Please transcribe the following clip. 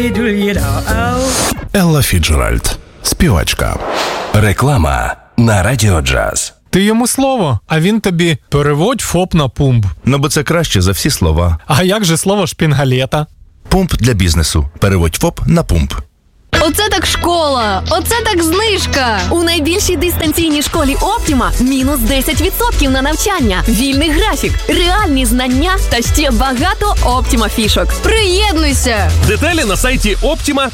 Елла Фіцджеральд. Співачка. Реклама на Радіо Джаз. Ти йому слово, а він тобі переводь ФОП на пумп. Ну, бо це краще за всі слова. А як же слово шпінгалета? Пумп для бізнесу. Переводь ФОП на пумп. Оце так школа! Оце так знижка! У найбільшій дистанційній школі Оптіма мінус 10% на навчання, вільний графік, реальні знання та ще багато Оптіма фішок. Приєднуйся! Деталі на сайті Optima